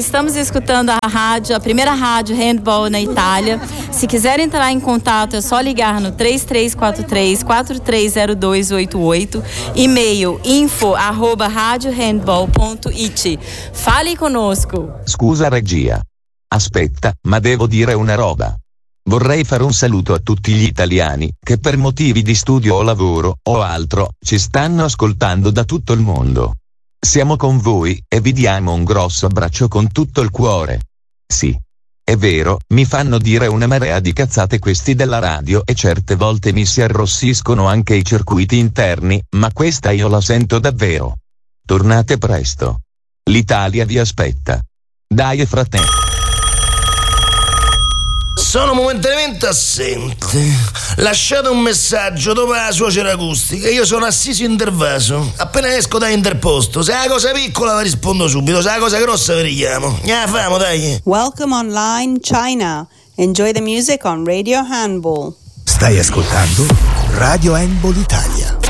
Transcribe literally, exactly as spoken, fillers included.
estamos escutando a rádio, a primeira rádio handball na Itália. Se quiser entrar em contato, é só ligar no três três quatro três, quatro três zero dois oito oito, e-mail info arroba radiohandball ponto it. Fale conosco. Scusa regia. Aspetta, ma devo dire una roba. Vorrei fare un saluto a tutti gli italiani che per motivi di studio o lavoro o altro ci stanno ascoltando da tutto il mondo. Siamo con voi e vi diamo un grosso abbraccio con tutto il cuore. Sì, è vero, mi fanno dire una marea di cazzate questi della radio e certe volte mi si arrossiscono anche i circuiti interni, ma questa io la sento davvero. Tornate presto. L'Italia vi aspetta. Dai fratelli. Sono momentaneamente assente. Lasciate un messaggio dopo la suocera acustica. Io sono assiso intervaso. Appena esco da interposto, se è una cosa piccola la rispondo subito, se è una cosa grossa vi richiamo. Ne famo, dai. Welcome online China. Enjoy the music on Radio Handball. Stai ascoltando Radio Handball Italia.